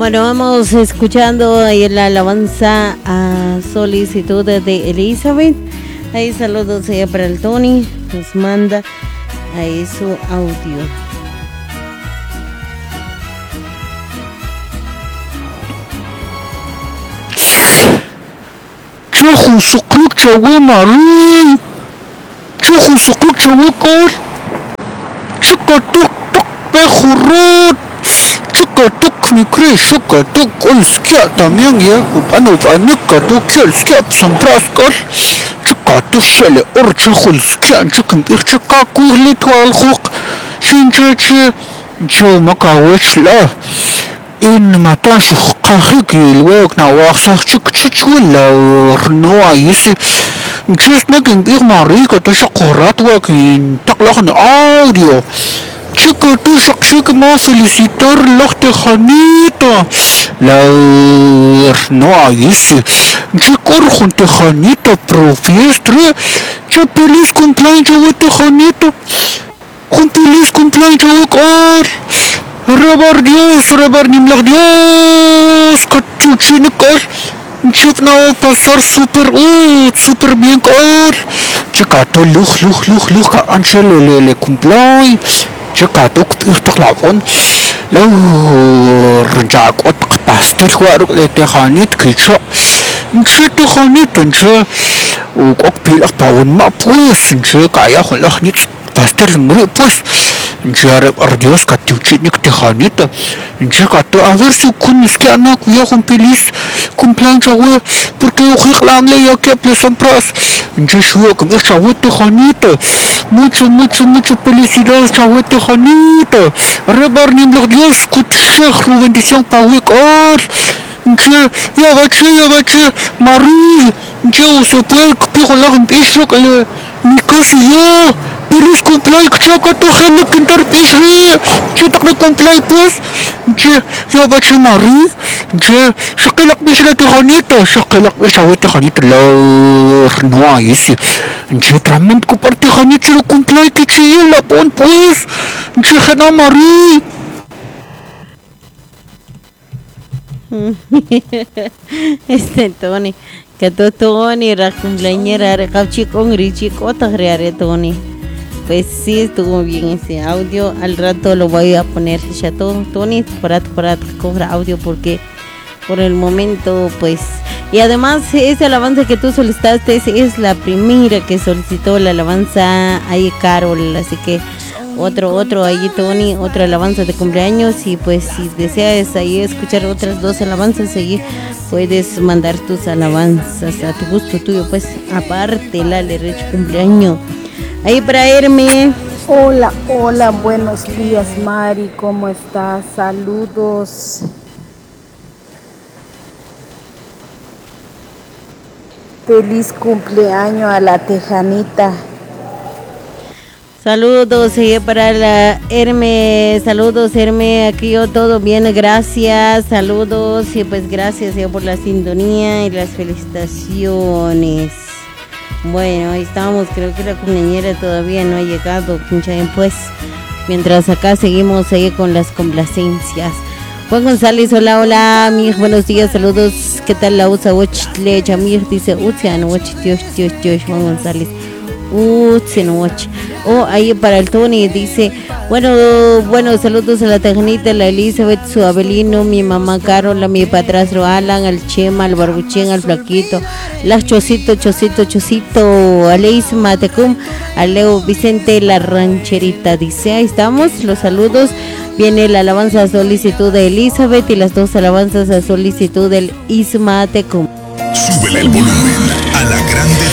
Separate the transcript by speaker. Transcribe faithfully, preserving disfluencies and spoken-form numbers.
Speaker 1: Bueno, vamos escuchando ahí la alabanza a solicitud de Elizabeth. Ahí saludos allá para el Tony, nos manda ahí su audio.
Speaker 2: Chahu sukuk chawe mari, chahu sukuk chawe kar, chakatuk tuk pejurut, chakatuk mikre chakatuk olskia también ya kupano panikatuk olskia sampraskar, chakatuk shele orcha olskia chakam irchakakur litual huk, shinchache jo makawech la. إن ما تعرفش قاخيك الواقع نواقص شك شك ولا رنوا يسي نشوف نجن بيغ ماريكا تشقرات واكين تقلقن أوديو شك تشق شك ما فيليسيتر لخت خانيتا لا رنوا يسي شك أرخن تخانيتا بروفيستر شابيليس كومبلاين جوات خانيتا كومبيليس كومبلاين جوات أر Rebar Dios, rebar nimlag Dios, kachuchini kar, chip na pasar super, uh, super bien kar, chikato luch, luch, luch, luch ka anchelo le le kumplay, chikato irtaklapon, lo rjak ot pastel war le tehanit kicha, nche tehanit nche, u kok pilak pawon ma pues, nche kaya holak nit pastel mri pues. Nchare ardios katiuchitnik tejanita nchakato a ver si kun iski anak ya con pelis cumplan chawe porque yo jiklan le ya que plesan pras nchashua con chawe tejanita mucho mucho mucho felicidades chawe tejanita rebar nim los dios kut shekh bendición pa wikar nche ya bache ya bache mari nche uso puede pijo la isho que le mi casi ya Pelis kumplay kchaka to khana kintar pisri chitak na kumplay pues je ya bachi mari je shakilak bisla to khanita shakilak bisla to khanita la noa yisi je tramment ko parti khanita kumplay kichi la pon pues je khana mari
Speaker 1: este Tony que to Tony ra cumpleañera ra kapchi con richi ko tagreare Tony. Pues sí, estuvo bien ese audio. Al rato lo voy a poner ya todo, Tony, para para coger audio porque por el momento, pues. Y además, esa alabanza que tú solicitaste es la primera que solicitó la alabanza ahí, Carol. Así que otro, otro ahí, Tony, otra alabanza de cumpleaños. Y pues, si deseas ahí escuchar otras dos alabanzas, ahí puedes mandar tus alabanzas a tu gusto tuyo, pues, aparte la de cumpleaños. Ahí para Herme.
Speaker 3: Hola, hola, buenos días Mari, ¿cómo estás? Saludos. Feliz cumpleaños a la Tejanita.
Speaker 1: Saludos ahí para la Herme, saludos Herme, aquí yo todo bien, gracias, saludos y pues gracias ya por la sintonía y las felicitaciones. Bueno, ahí estamos, creo que la cumpleañera todavía no ha llegado, pues, mientras acá seguimos ahí con las complacencias. Juan González, hola, hola, mi buenos días, saludos, ¿qué tal la usa? Ochle, Chamir, dice, Utsian, Och, Dios, Dios, Dios, Juan González, Utsian, Och. Oh, ahí para el Tony, dice, bueno, bueno, saludos a la Tejanita, la Elizabeth, su Abelino, mi mamá Carola, mi padrastro Alan, al Chema, al Barbuchén, al Flaquito, las Chocito, Chocito, Chocito, Aleis Matecum, a Leo Vicente, la Rancherita, dice, ahí estamos, los saludos. Viene la alabanza a solicitud de Elizabeth y las dos alabanzas a solicitud del Isma Tecum.
Speaker 4: Súbele el volumen a la grande